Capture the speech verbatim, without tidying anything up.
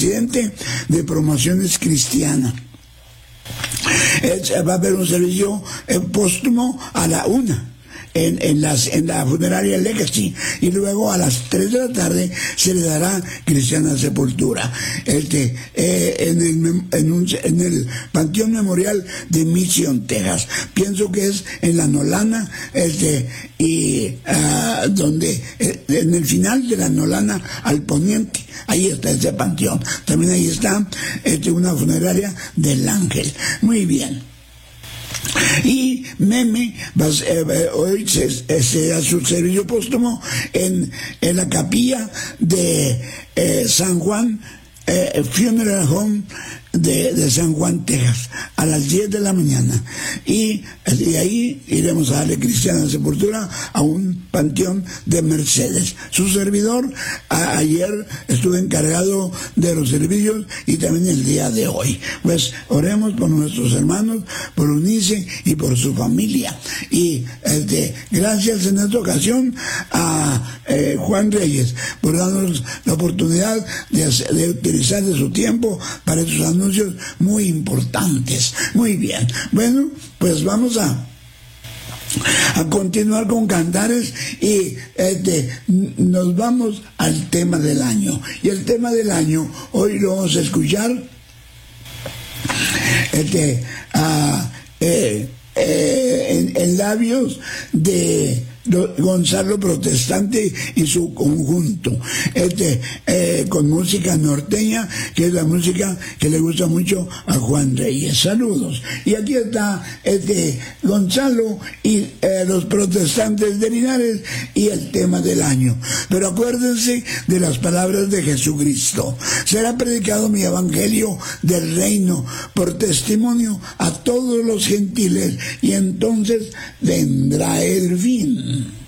presidente de Promociones Cristianas. Va a haber un servicio eh, póstumo a la una. En, en, las, en la funeraria Legacy, y luego a las tres de la tarde se le dará cristiana sepultura este, eh, en, el, en, un, en el Panteón Memorial de Mission, Texas. Pienso que es en la Nolana, este, y uh, donde eh, en el final de la Nolana al poniente, ahí está ese panteón. También ahí está este, una funeraria del Ángel. Muy bien. Y Meme va, eh, hoy se, se da su servicio póstumo en, en la capilla de eh, San Juan, eh, Funeral Home de, de San Juan, Texas, a las diez de la mañana. Y de ahí iremos a darle cristiana sepultura a un panteón de Mercedes. Su servidor a, ayer estuve encargado de los servicios y también el día de hoy. Pues oremos por nuestros hermanos, por Unice y por su familia. Y este, gracias en esta ocasión a eh, Juan Reyes por darnos la oportunidad de, hacer, de utilizar de su tiempo para estos anuncios muy importantes. Muy bien. Bueno, pues vamos a a continuar con cantares y este, nos vamos al tema del año. Y el tema del año hoy lo vamos a escuchar este, a, eh, eh, en, en labios de Gonzalo Protestante y su conjunto, este, eh, con música norteña, que es la música que le gusta mucho a Juan Reyes. Saludos. Y aquí está este Gonzalo y eh, los Protestantes de Linares y el tema del año. Pero acuérdense de las palabras de Jesucristo: será predicado mi evangelio del reino por testimonio a todos los gentiles, y entonces vendrá el fin.